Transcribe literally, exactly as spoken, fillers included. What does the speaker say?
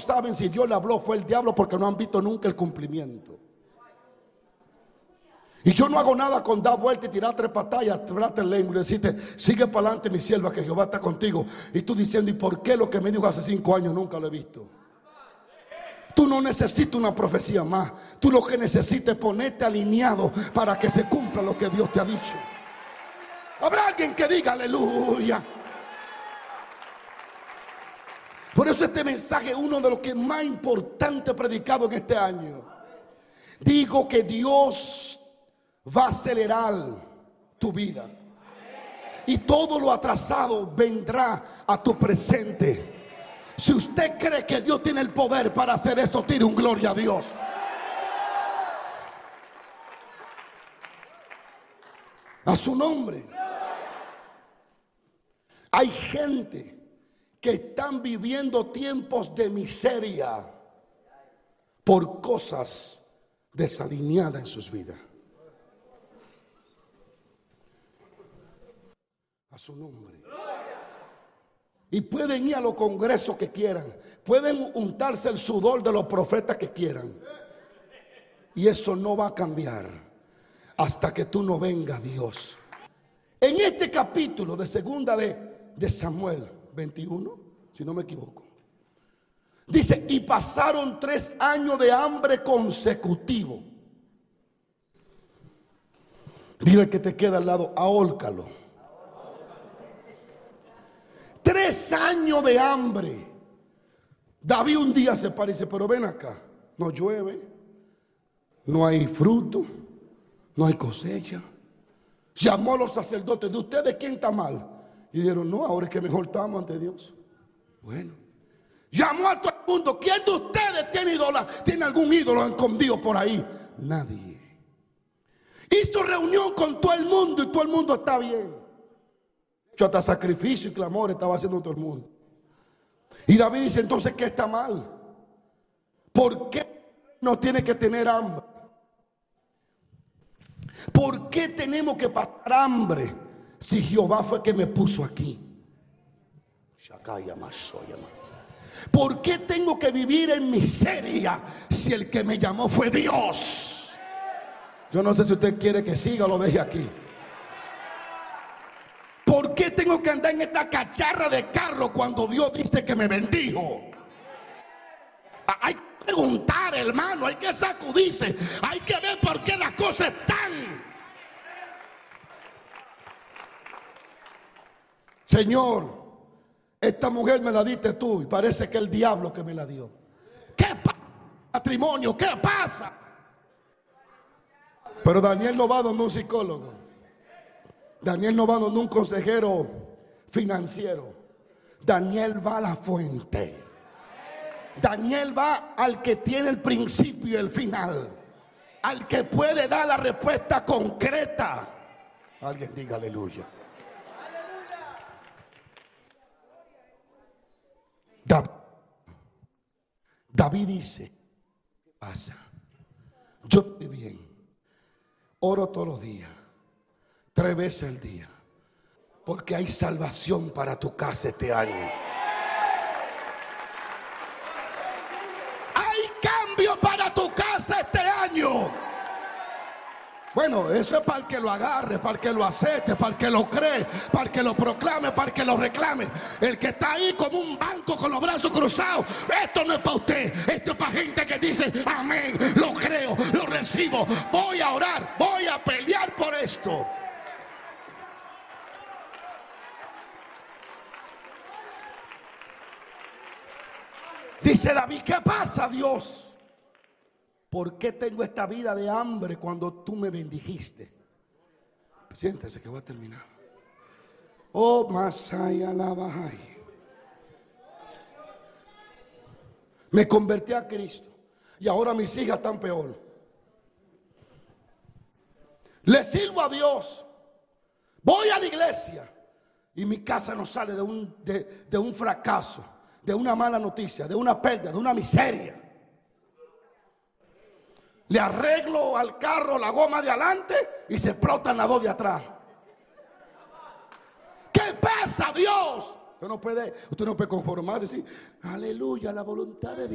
saben si Dios le habló fue el diablo, porque no han visto nunca el cumplimiento. Y yo no hago nada con dar vuelta y tirar tres patallas, tirarte el lengua y decirte: sigue para adelante, mi sierva, que Jehová está contigo. Y tú diciendo: ¿y por qué lo que me dijo hace cinco años nunca lo he visto? Tú no necesitas una profecía más. Tú lo que necesitas es ponerte alineado para que se cumpla lo que Dios te ha dicho. Habrá alguien que diga aleluya. Por eso este mensaje es uno de los que más importante predicado en este año. Digo que Dios va a acelerar tu vida, y todo lo atrasado vendrá a tu presente. Si usted cree que Dios tiene el poder para hacer esto, tire un gloria a Dios. A su nombre. Hay gente que están viviendo tiempos de miseria por cosas desalineadas en sus vidas. A su nombre. Y pueden ir a los congresos que quieran, pueden untarse el sudor de los profetas que quieran, y eso no va a cambiar hasta que tú no vengas, Dios. En este capítulo de segunda de, de Samuel veintiuno, si no me equivoco, dice: y pasaron tres años de hambre consecutivo. Dile que te queda al lado: ahórcalo. Tres años de hambre. David un día se para y dice: pero ven acá, no llueve, no hay fruto, no hay cosecha. Llamó a los sacerdotes: ¿de ustedes quién está mal? Y dijeron: no, ahora es que mejor estamos ante Dios. Bueno, llamó a todo el mundo: ¿quién de ustedes tiene ídolo, tiene algún ídolo escondido por ahí? Nadie. Hizo reunión con todo el mundo y todo el mundo está bien. Hasta sacrificio y clamor estaba haciendo todo el mundo. Y David dice: entonces, ¿qué está mal? ¿Por qué no tiene que tener hambre? ¿Por qué tenemos que pasar hambre si Jehová fue que me puso aquí? ¿Por qué tengo que vivir en miseria si el que me llamó fue Dios? Yo no sé si usted quiere que siga o lo deje aquí. ¿Por qué tengo que andar en esta cacharra de carro cuando Dios dice que me bendijo? Hay que preguntar, hermano, hay que sacudirse, hay que ver por qué las cosas están. Señor, esta mujer me la diste tú y parece que el diablo que me la dio. ¿Qué pasa, matrimonio? ¿Qué pasa? Pero Daniel no va donde un psicólogo. Daniel no va donde un consejero financiero. Daniel va a la fuente. Daniel va al que tiene el principio y el final, al que puede dar la respuesta concreta. Alguien diga aleluya. David, David dice: ¿qué pasa? Yo estoy bien, oro todos los días, tres veces al día, porque hay salvación para tu casa este año. Hay cambio para tu casa este año. Bueno, eso es para el que lo agarre, para el que lo acepte, para el que lo cree, para el que lo proclame, para el que lo reclame. El que está ahí como un banco con los brazos cruzados, esto no es para usted, esto es para gente que dice: amén, lo creo, lo recibo, voy a orar, voy a pelear por esto. Dice David: ¿qué pasa, Dios? ¿Por qué tengo esta vida de hambre cuando tú me bendijiste? Siéntese que voy a terminar. Oh, Masaya la Bahai. Me convertí a Cristo y ahora mis hijas están peor. Le sirvo a Dios, voy a la iglesia y mi casa no sale de un, de, de un fracaso, de una mala noticia, de una pérdida, de una miseria. Le arreglo al carro la goma de adelante y se explotan las dos de atrás. ¿Qué pasa, Dios? Usted no puede, usted no puede conformarse y decir: aleluya, la voluntad de Dios.